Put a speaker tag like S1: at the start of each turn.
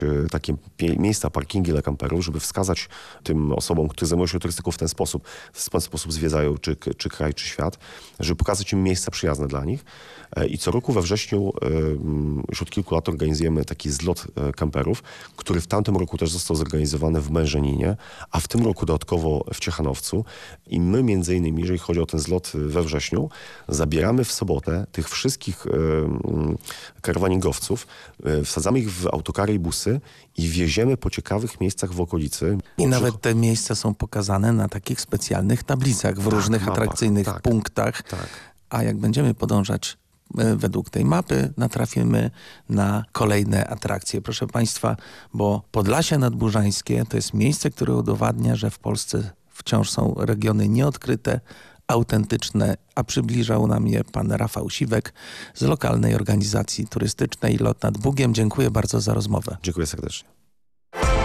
S1: takie miejsca, parkingi dla kamperów, żeby wskazać tym osobom, które zajmują się turystyką w ten sposób zwiedzają czy kraj, czy świat, żeby pokazać im miejsca przyjazne dla nich. I co roku we wrześniu już od kilku lat organizujemy taki zlot kamperów, który w tamtym roku też został zorganizowany w Mężeninie, a w tym roku dodatkowo w Ciechanowcu. I my między innymi, jeżeli chodzi o ten zlot we wrześniu, zabieramy w sobotę tych wszystkich karawaningowców, wsadzamy ich w autokary i busy i wieziemy po ciekawych miejscach w okolicy.
S2: I nawet te miejsca są pokazane na takich specjalnych tablicach w różnych
S1: mapach,
S2: atrakcyjnych punktach.
S1: Tak.
S2: A jak będziemy podążać według tej mapy, natrafimy na kolejne atrakcje. Proszę Państwa, bo Podlasie Nadburzańskie to jest miejsce, które udowadnia, że w Polsce wciąż są regiony nieodkryte, autentyczne, a przybliżał nam je pan Rafał Siwek z lokalnej organizacji turystycznej Lot nad Bugiem. Dziękuję bardzo za rozmowę.
S1: Dziękuję serdecznie.